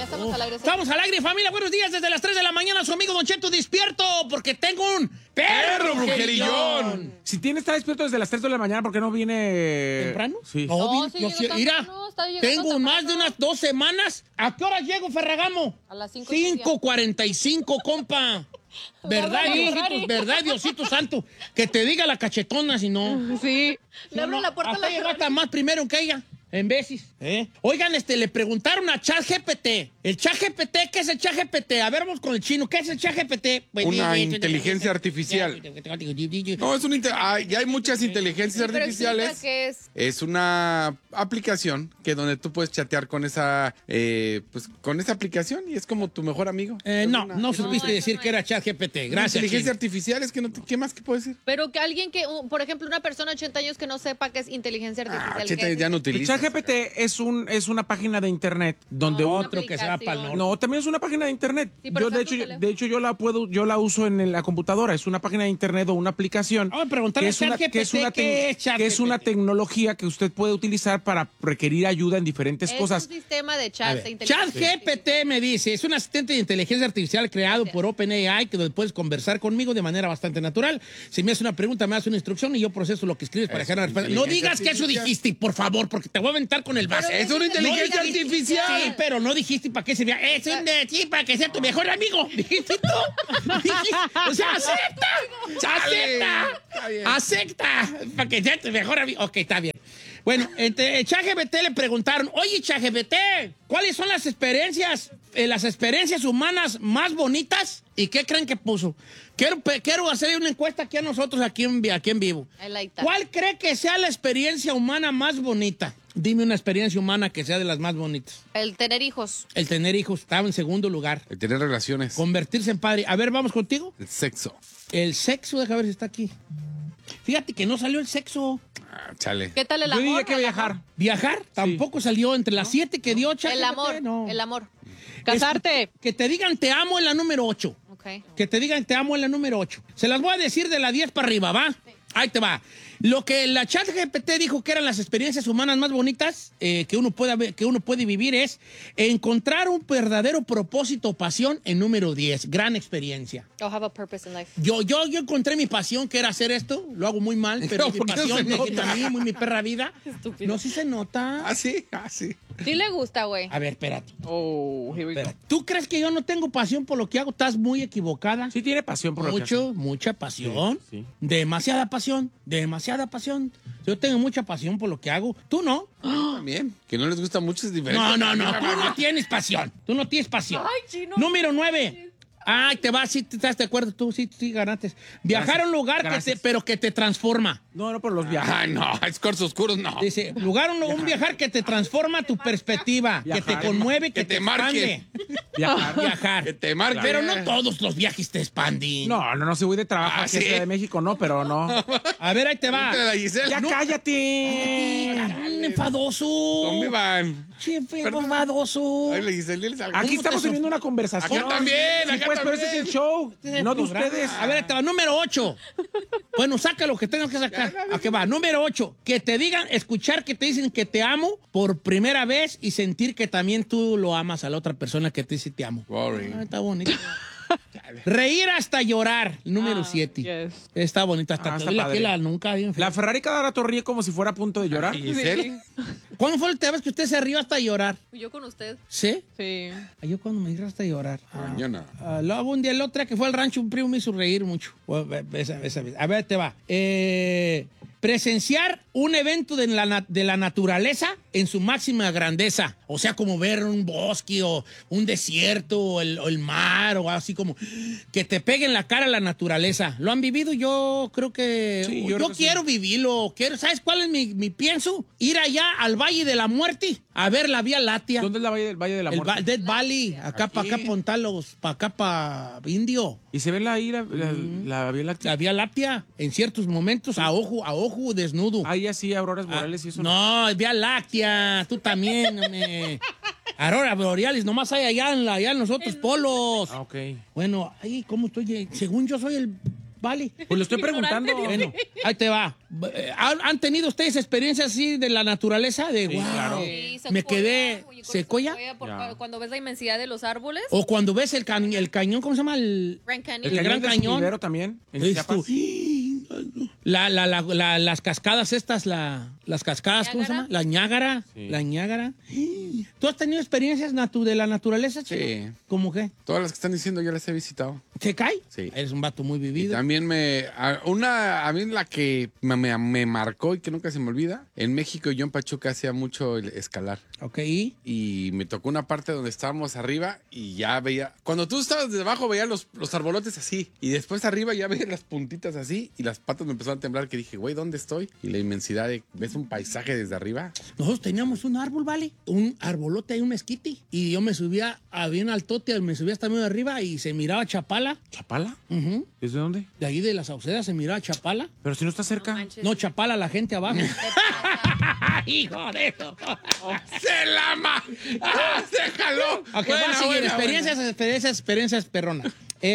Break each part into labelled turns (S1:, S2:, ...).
S1: estamos al aire.
S2: Estamos al aire, familia. Buenos días desde las 3 de la mañana. Su amigo Don Cheto despierto porque tengo un perro brujerillón.
S3: Si está despierto desde las 3 de la mañana, ¿por qué no viene
S2: ¿Temprano?
S3: Sí.
S2: No,
S1: sí, llega
S2: mira,
S1: temprano, está llegando
S2: tengo
S1: temprano.
S2: más de unas 2 semanas. ¿A qué hora llego, Ferragamo?
S1: A las 5:30.
S2: 5:45, compa. ¿Verdad, Diosito? ¿Verdad, Diosito Santo? Que te diga la cachetona, si no.
S1: Sí. Le abro la puerta a
S2: hasta
S1: la
S2: llegaste más primero que ella. En veces. Oigan, le preguntaron a ChatGPT. ¿El ChatGPT? ¿Qué es el ChatGPT? A ver, vamos con el chino. ¿Qué es el ChatGPT?
S4: Una inteligencia artificial. No, ya hay muchas inteligencias
S1: Pero
S4: artificiales.
S1: explica qué es.
S4: Es una aplicación donde tú puedes chatear con esa aplicación y es como tu mejor amigo.
S2: No supiste decir que era ChatGPT. Gracias.
S4: Inteligencia
S2: chino.
S4: artificial es que no te, ¿qué más que puedo decir?
S1: Pero que alguien por ejemplo, una persona de 80 años que no sepa qué es inteligencia artificial.
S4: Chete,
S1: ¿qué es?
S4: ya no
S3: El
S4: utilizas.
S3: ChatGPT es una página de internet donde
S2: Otro que se va para el norte.
S3: No, también es una página de internet.
S1: Sí, pero
S3: Yo,
S1: está en tu teléfono.
S3: de hecho, yo la uso en la computadora. Es una página de internet o una aplicación.
S2: Vamos a preguntarle a ChatGPT qué es ChatGPT.
S3: que es una tecnología que usted puede utilizar para requerir ayuda en diferentes
S1: Es
S3: cosas.
S1: un sistema de chat de inteligencia
S2: ChatGPT me dice, es un asistente de inteligencia artificial creado por OpenAI que donde puedes conversar conmigo de manera bastante natural. Si me haces una pregunta, me haces una instrucción y yo proceso lo que escribes para dejar una respuesta. No digas que eso
S4: artificial.
S2: dijiste, por favor, porque te voy a aventar con el vaso.
S4: Es una inteligencia artificial.
S2: Sí, pero no dijiste para qué servía. Es un sí, para que sea tu mejor amigo. ¿Dijiste tú? O sea, acepta.
S4: Está bien.
S2: Acepta. Para que sea tu mejor amigo. Ok, está bien. Bueno, ChatGPT le preguntaron, oye, ChatGPT, ¿cuáles son las experiencias humanas más bonitas? ¿Y qué creen que puso? Quiero hacer una encuesta aquí a nosotros, aquí en vivo.
S1: I like that.
S2: ¿Cuál cree que sea la experiencia humana más bonita? Dime una experiencia humana que sea de las más bonitas.
S1: El tener hijos.
S2: El tener hijos estaba en segundo lugar.
S4: El tener relaciones.
S2: Convertirse en padre. A ver, vamos contigo.
S4: El sexo.
S2: El sexo, déjame ver si está aquí. Fíjate que no salió el sexo.
S4: Chale.
S1: ¿Qué tal el
S3: Yo
S1: amor?
S3: diría que viajar.
S2: ¿Viajar? Tampoco salió entre las 7 que dio ChatGPT.
S1: El amor.
S2: No.
S1: El amor.
S2: Casarte. Que te digan te amo en la número 8.
S1: Ok.
S2: Que te digan te amo en la número 8. Se las voy a decir de la 10 para arriba, ¿va? Sí. Ahí te va. Lo que la ChatGPT dijo que eran las experiencias humanas más bonitas que uno puede vivir es encontrar un verdadero propósito o pasión en número 10. Gran experiencia.
S1: Oh, have a purpose in life.
S2: Yo encontré mi pasión, que era hacer esto. Lo hago muy mal, pero
S4: No,
S2: mi
S4: ¿por qué no
S2: pasión
S4: se
S2: de
S4: nota?
S2: a mí, muy mi perra vida.
S1: Estúpido.
S2: No, sí se nota.
S4: Ah, sí.
S1: Sí le gusta, güey.
S2: A ver, espérate.
S1: Oh, here we go.
S2: Espérate. ¿Tú crees que yo no tengo pasión por lo que hago? Estás muy equivocada.
S3: Sí tiene pasión por lo que hace.
S2: Mucha pasión.
S3: Sí, sí.
S2: Demasiada pasión. Yo tengo mucha pasión por lo que hago. ¿Tú no?
S4: También. Que no les gusta mucho es diferente.
S2: No. Tú no tienes pasión.
S1: Ay, chino.
S2: Número 9. Ay, te vas, sí, estás de acuerdo. Tú sí ganaste. Viajar a un lugar pero que te transforma.
S3: No, por los viajes.
S4: Ay, no. Es cuartos oscuros, no.
S2: Dice, un viajar que te transforma tu perspectiva, que te conmueve, que te
S4: marque.
S2: expande. Viajar.
S4: Que te marque.
S2: Pero no todos los viajes te expanden.
S3: No, si voy de trabajo aquí
S4: ¿sí?
S3: a Ciudad de México, no, pero no.
S2: A ver, ahí te va.
S4: Pregúntale a la Giselle.
S3: ¡Ya
S4: No.
S3: cállate!
S2: Enfadoso.
S4: ¿Dónde van?
S2: Che, enfadoso.
S4: Ay, la Giselle, diles algo.
S3: Aquí
S2: ¿Cómo
S3: estamos
S2: te
S3: teniendo una conversación.
S4: Acá también,
S3: Sí,
S4: acá
S3: pues, pero ese
S4: también.
S3: es el show, no de
S2: Programa.
S3: ustedes.
S2: A ver, ahí te va. Número 8. Bueno, saca lo que tengas que sacar. ¿A qué va? Número 8. Que te digan, escuchar que te dicen que te amo por primera vez y sentir que también tú lo amas a la otra persona que te dice te amo.
S4: Boring.
S2: Ah, está bonito. Reír hasta llorar. Número 7.
S1: yes.
S2: Está bonito. Hasta te
S3: está
S2: duele
S3: padre.
S2: aquí la nuca. Bien feo.
S3: La Ferrari cada rato ríe como si fuera a punto de llorar.
S4: ¿Y Giselle?
S2: ¿Cuándo fue la última vez que usted se rió hasta llorar?
S1: Yo con usted.
S2: ¿Sí?
S1: Sí.
S2: Yo cuando me río hasta llorar.
S4: Mañana.
S2: Luego un día, el otro día que fue al rancho, un primo me hizo reír mucho. Esa vez. A ver, te va. Presenciar un evento de la naturaleza en su máxima grandeza. O sea, como ver un bosque o un desierto o el mar o así como que te pegue en la cara la naturaleza. ¿Lo han vivido? Yo creo que...
S3: Sí,
S2: yo
S3: creo que
S2: quiero
S3: sí.
S2: vivirlo. ¿Sabes cuál es mi pienso? Ir allá al Valle de la Muerte a ver la Vía Láctea.
S3: ¿Dónde es el Valle de la
S2: El
S3: Muerte?
S2: Death Valley, acá para acá, Pontalos, para acá, para Indio.
S3: Y se ve la Vía Láctea.
S2: La Vía Láctea, en ciertos momentos, a ojo desnudo.
S3: Ahí así, auroras boreales y eso.
S2: No, es Vía Láctea, tú también. Aurora boreales, nomás hay allá en los otros polos.
S3: Ah, ok.
S2: Bueno, ahí, ¿cómo estoy? Según yo soy el Vale.
S3: Pues lo estoy preguntando.
S2: Bueno, ahí te va. ¿Han tenido ustedes experiencias así de la naturaleza? De
S3: Sí,
S2: wow.
S3: claro.
S1: Sí,
S2: me quedé secuoya.
S1: Cuando ves la inmensidad de los árboles.
S2: O cuando ves el cañón, ¿cómo se llama? El Gran Cañón.
S3: Rivero también, en
S2: Dices
S3: Chiapas.
S2: tú, las cascadas estas, las cascadas, ¿cómo se llama? La Niágara.
S3: Sí.
S2: La Niágara. ¿Tú has tenido experiencias de la naturaleza, chico?
S4: Sí.
S2: ¿Cómo qué?
S4: Todas las que están diciendo yo las he visitado.
S2: ¿Se cae?
S4: Sí.
S2: Eres un vato muy
S4: Y
S2: vivido.
S4: también a mí la que me marcó y que nunca se me olvida, en México yo en Pachuca hacía mucho el escalar.
S2: Ok.
S4: Y me tocó una parte donde estábamos arriba y ya veía, cuando tú estabas desde abajo veía los arbolotes así y después arriba ya veía las puntitas así y las patas me empezaron a temblar que dije, güey, ¿dónde estoy? Y la inmensidad ves un paisaje desde arriba.
S2: Nosotros teníamos un árbol, ¿vale? Un arbolote y un mezquite. Y yo me subía a bien altote, me subía hasta medio arriba y se miraba Chapala.
S3: ¿Chapala?
S2: Ujú.
S3: ¿Es de dónde?
S2: De ahí de las Saucedas se miraba Chapala.
S3: Pero si no está cerca.
S2: No, Chapala, la gente abajo. Hijo de eso.
S4: ¡Se lama! ¡Ah, se jaló!
S2: Ok, va a seguir. Experiencias perronas.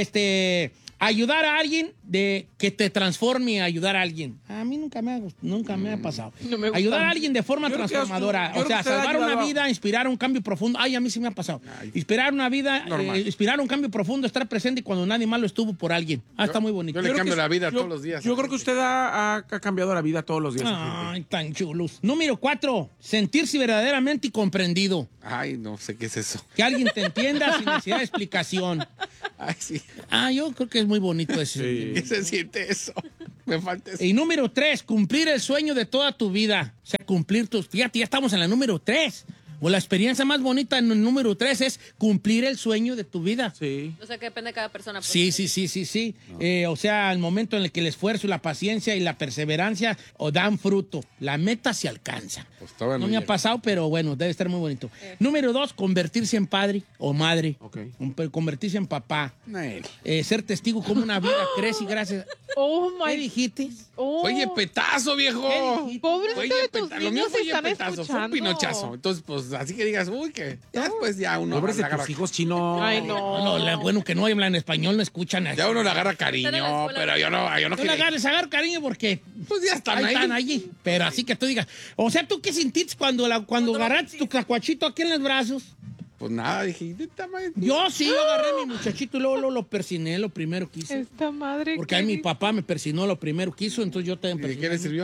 S2: Ayudar a alguien que te transforme a ayudar a alguien. A mí nunca me ha pasado.
S5: No me gusta.
S2: Ayudar a alguien de forma
S3: Yo creo que
S2: transformadora.
S3: yo
S2: O sea,
S3: creo que usted ha
S2: salvar una
S3: ayudado.
S2: vida, inspirar un cambio profundo. Ay, a mí sí me ha pasado. Inspirar una vida,
S4: Normal.
S2: inspirar un cambio profundo, estar presente cuando nadie más lo estuvo por alguien. Está muy bonito.
S4: Yo le
S3: creo
S4: cambio
S3: que-
S4: la vida
S3: yo-
S4: todos los días.
S3: Yo creo que usted ha cambiado la vida todos los días. a gente.
S2: Ay, tan chulos. Número 4. Sentirse verdaderamente y comprendido.
S4: Ay, no sé qué es eso.
S2: Que alguien te entienda sin necesidad de explicación.
S4: Ay, sí.
S2: Yo creo que es muy bonito ese.
S4: ¿Qué se siente eso? Me falta eso.
S2: Y número 3, cumplir el sueño de toda tu vida. O sea, cumplir tus... Fíjate, ya estamos en la número 3. O la experiencia más bonita en el número 3 es cumplir el sueño de tu vida.
S3: Sí.
S1: O sea, que depende de cada persona. pues.
S2: Sí. O sea, el momento en el que el esfuerzo, la paciencia y la perseverancia dan fruto. La meta se alcanza.
S4: Pues todavía
S2: No
S4: no
S2: me ha
S4: llega.
S2: pasado, pero bueno, debe estar muy bonito. Número 2, convertirse en padre o madre.
S3: Ok.
S2: Convertirse en papá.
S4: Nel.
S2: Ser testigo como una vida crece y gracias...
S5: Oh
S2: ¿Qué
S5: my.
S2: dijiste?
S5: Oh.
S4: Oye, petazo, viejo.
S2: ¿Qué dijiste?
S5: Pobrecito
S4: Oye,
S5: de tus
S4: lo mío
S5: niños
S4: fue
S5: están
S4: petazo, fue un
S5: escuchando.
S4: pinochazo. Entonces, pues, así que digas, uy, que ya después ya uno
S3: Pobres de
S4: le agarra,
S3: tus hijos chino.
S5: Ay, no.
S2: Bueno, que no hablan español, no escuchan.
S4: ya uno le agarra
S1: Están en la
S4: cariño,
S1: escuela.
S4: pero yo no
S2: No le
S4: quiero.
S2: les agarro cariño porque
S4: Pues ya están
S2: ahí
S4: ahí.
S2: están allí. Pero así que tú digas, o sea, ¿tú qué sentiste cuando agarraste tu cacuachito aquí en los brazos?
S4: Pues nada, dije, "Esta madre".
S2: Yo sí, yo agarré a mi muchachito y luego lo persiné lo primero que hice.
S5: Esta madre.
S2: Porque ahí mi papá me persinó lo primero que hizo, entonces yo también
S4: ¿Y de
S2: persiné.
S4: qué le sirvió?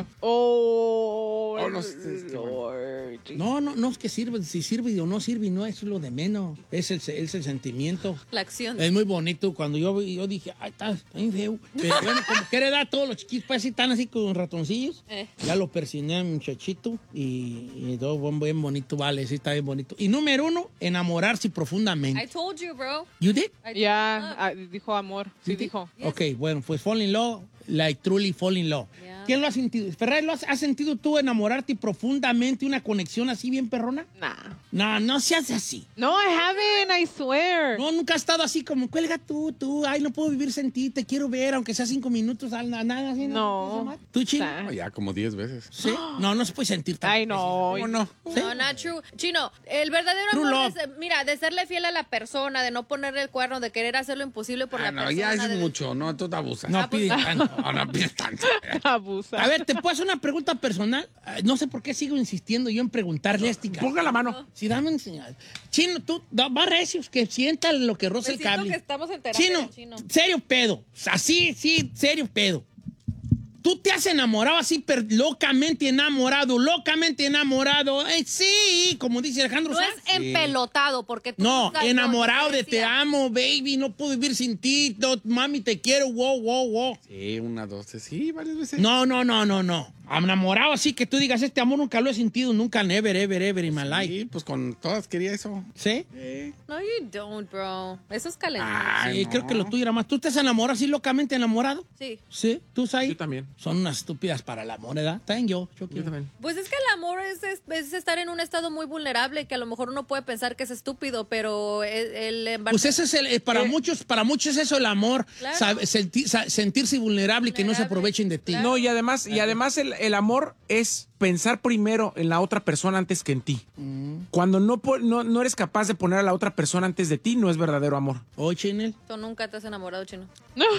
S5: Oh,
S4: Oh, no sé, es que
S5: Lord.
S2: No es que sirve, si sirve o no sirve, no, eso es lo de menos. Es el sentimiento.
S1: La acción.
S2: Es muy bonito. Cuando yo dije, ay, está bien feo. Pero bueno, como quiere dar todos los chiquitos, pues así están así con ratoncillos. Ya lo persiné a mi muchachito y todo bien bonito, vale, sí está bien bonito. Y número 1, enamorarse profundamente.
S1: I told you, bro.
S2: ¿You did?
S5: Ya, dijo amor. Sí, dijo.
S2: Ok, bueno, pues fall in love, like truly fall in love.
S1: Yeah.
S2: ¿Quién lo ha sentido? Ferrer, has sentido tú enamorarte profundamente, una conexión así bien perrona?
S5: Nah.
S2: No seas así.
S5: No, I haven't, I swear.
S2: No, nunca has estado así como, cuelga tú, ay, no puedo vivir sin ti, te quiero ver, aunque sea 5 minutos, nada así.
S5: No.
S2: ¿Tú, Chino?
S5: Nah.
S4: No, ya como 10 veces.
S2: Sí. No se puede sentir tan.
S5: Ay, no.
S4: ¿Cómo no?
S2: ¿Sí?
S1: No, not true. Chino, el verdadero
S2: True
S1: amor
S2: love.
S1: es, mira, de serle fiel a la persona, de no ponerle el cuerno, de querer hacer lo imposible por la
S4: No,
S1: persona.
S4: ya es
S1: de-
S4: mucho, no, tú te abusas.
S2: No pide tanto.
S4: No pides tanto.
S5: Abusa.
S2: A ver, ¿te puedo hacer una pregunta personal? No sé por qué sigo insistiendo yo en preguntarle a este cara.
S3: Ponga la mano.
S2: Si dame un señal. Chino, tú, va recios, que sienta lo que roza
S1: Me
S2: el
S1: siento
S2: cable.
S1: que estamos en terapia
S2: Chino,
S1: del chino.
S2: serio pedo. Así, sí, serio pedo. ¿Tú te has enamorado así, locamente enamorado? Sí, como dice Alejandro
S1: No
S2: Sanz.
S1: es empelotado, porque tú
S2: No,
S1: nunca-
S2: enamorado de te
S1: diferencia.
S2: amo, baby, no puedo vivir sin ti, mami, te quiero, wow.
S4: Sí, 1, 2, 3, sí, varias veces.
S2: No. Enamorado así que tú digas, este amor nunca lo he sentido, nunca, never in my life.
S4: Sí, pues con todas quería eso.
S2: ¿Sí?
S1: No, you don't, bro. Eso es calentón.
S4: Ay,
S2: Sí,
S4: no.
S2: creo que lo tuyo era más. ¿Tú te has enamorado así locamente enamorado?
S1: Sí.
S2: Sí, ¿tú, Sai?
S3: Yo también.
S2: Son unas estúpidas para el amor, ¿verdad? También yo
S3: Yo
S2: quiero.
S3: también.
S1: Pues es que el amor es estar en un estado muy vulnerable, que a lo mejor uno puede pensar que es estúpido, pero el
S2: Pues ese es para muchos es eso el amor,
S1: Claro.
S2: sentirse vulnerable y que no se aprovechen de ti.
S1: Claro.
S3: No, y además el amor es pensar primero en la otra persona antes que en ti. Cuando no eres capaz de poner a la otra persona antes de ti, no es verdadero amor.
S2: Oye, Chinel.
S1: Tú nunca te has enamorado, Chino.
S5: No.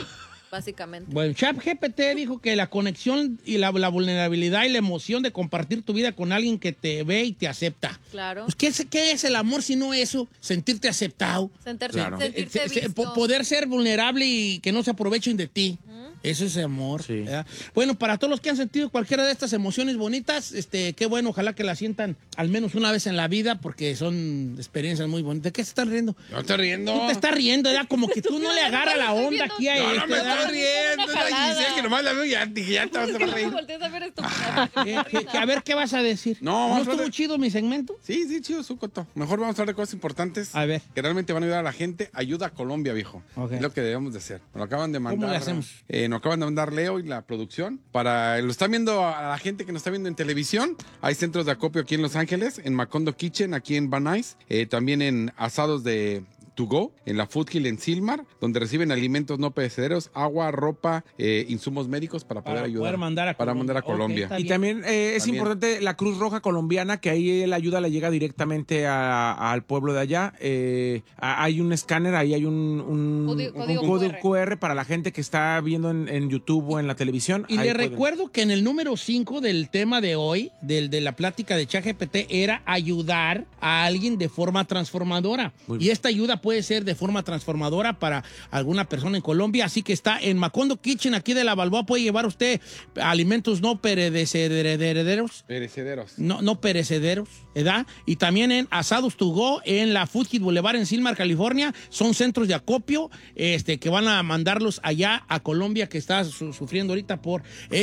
S1: básicamente.
S2: Bueno, ChatGPT dijo que la conexión y la vulnerabilidad y la emoción de compartir tu vida con alguien que te ve y te acepta.
S1: Claro.
S2: Pues, ¿qué es el amor si no eso? Sentirte aceptado.
S1: Sentirte visto.
S2: Poder ser vulnerable y que no se aprovechen de ti. Eso es amor.
S3: Sí.
S2: ¿verdad? Bueno, para todos los que han sentido cualquiera de estas emociones bonitas, qué bueno, ojalá que la sientan al menos una vez en la vida, porque son experiencias muy bonitas. ¿De qué se están riendo?
S4: No estoy riendo.
S2: Tú te estás riendo, ¿verdad? Como que tú no le agarras la onda aquí a
S4: No,
S2: este,
S4: no me
S2: ¿verdad?
S4: estoy riendo.
S1: Una
S4: No,
S1: jalada.
S4: Giselle, que nomás la veo y ya dije, ya te vas a reír.
S1: Volteas a ver esto.
S2: A ver, ¿qué vas a decir?
S4: No,
S2: ¿No
S4: vamos a
S2: estuvo
S4: ver.
S2: chido mi segmento?
S4: Sí, chido, Sucoto. Mejor vamos a hablar de cosas importantes.
S2: A ver.
S4: Que realmente van a ayudar a la gente. Ayuda a Colombia, viejo.
S2: Ok.
S4: Es lo que debemos de hacer. Nos lo acaban de mandar.
S2: ¿Cómo le hacemos?
S4: Nos acaban de mandar Leo y la producción. Lo están viendo a la gente que nos está viendo en televisión. Hay centros de acopio aquí en Los Ángeles, en Macondo Kitchen, aquí en Van Nuys. También en asados de To Go, en la Food Hill en Silmar, donde reciben alimentos no perecederos, agua, ropa, insumos médicos para poder ayudar.
S2: Poder mandar a
S4: para
S2: Colombia.
S4: mandar a
S2: Ok,
S4: Colombia.
S2: está
S3: Y
S2: bien.
S3: también es
S4: También.
S3: importante la Cruz Roja colombiana, que ahí la ayuda le llega directamente al pueblo de allá. Hay un escáner, ahí hay un
S1: Código
S3: código QR para la gente que está viendo en YouTube o en la televisión.
S2: Y
S3: Ahí
S2: le
S3: pueden.
S2: recuerdo que en el número 5 del tema de hoy, de la plática de ChatGPT, era ayudar a alguien de forma transformadora.
S3: Muy
S2: Y
S3: bien.
S2: esta ayuda puede ser de forma transformadora para alguna persona en Colombia. Así que está en Macondo Kitchen, aquí de la Balboa. Puede llevar usted alimentos no perecederos.
S4: Perecederos.
S2: No perecederos, ¿verdad? Y también en Asados To Go, en la Food Hill Boulevard en Silmar, California. Son centros de acopio que van a mandarlos allá a Colombia, que está sufriendo ahorita por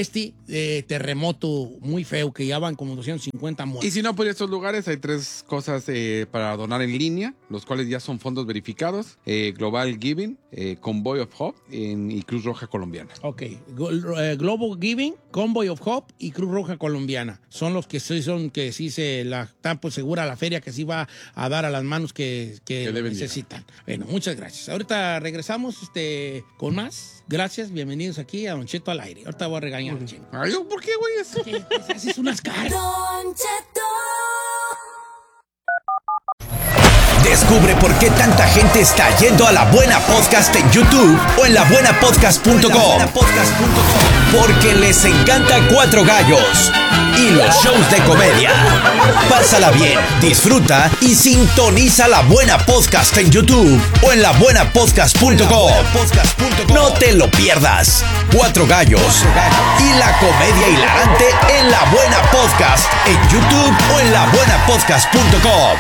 S2: terremoto muy feo, que ya van como 250
S4: Y
S2: muertos.
S4: si no por estos lugares, hay 3 cosas para donar en línea, los cuales ya son fondos verificados. Global Giving, Convoy of Hope y Cruz Roja Colombiana.
S2: Ok, Global Giving, Convoy of Hope y Cruz Roja Colombiana. Son los que sí se la están pues segura la feria que sí va a dar a las manos que lo
S4: deben
S2: necesitan. Bueno, muchas gracias. Ahorita regresamos con más. Gracias, bienvenidos aquí a Don Cheto al aire. Ahorita voy a regañar a Chino.
S4: Ay, ¿por qué, güey, eso?
S2: Pues haces unas caras.
S6: Descubre por qué tanta gente está yendo a La Buena Podcast en YouTube o en labuenapodcast.com. Porque les encanta Cuatro Gallos y los shows de comedia. Pásala bien, disfruta y sintoniza La Buena Podcast en YouTube o en labuenapodcast.com. No te lo pierdas. Cuatro Gallos y la comedia hilarante en La Buena Podcast en YouTube o en labuenapodcast.com.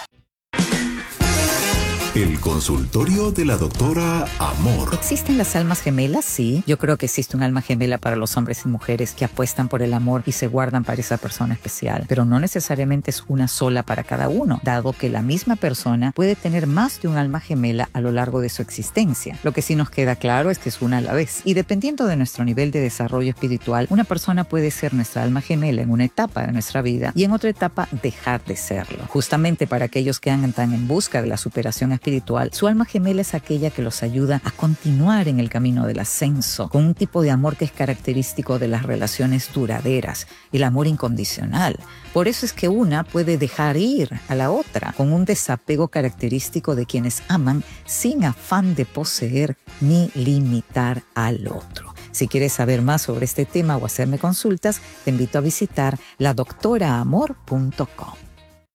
S7: El consultorio de la doctora Amor.
S8: ¿Existen las almas gemelas? Sí. Yo creo que existe un alma gemela para los hombres y mujeres que apuestan por el amor y se guardan para esa persona especial. Pero no necesariamente es una sola para cada uno, dado que la misma persona puede tener más de un alma gemela a lo largo de su existencia. Lo que sí nos queda claro es que es una a la vez. Y dependiendo de nuestro nivel de desarrollo espiritual, una persona puede ser nuestra alma gemela en una etapa de nuestra vida y en otra etapa dejar de serlo. Justamente para aquellos que andan en busca de la superación espiritual, su alma gemela es aquella que los ayuda a continuar en el camino del ascenso, con un tipo de amor que es característico de las relaciones duraderas, el amor incondicional. Por eso es que una puede dejar ir a la otra, con un desapego característico de quienes aman sin afán de poseer ni limitar al otro. Si quieres saber más sobre este tema o hacerme consultas, te invito a visitar ladoctoraamor.com.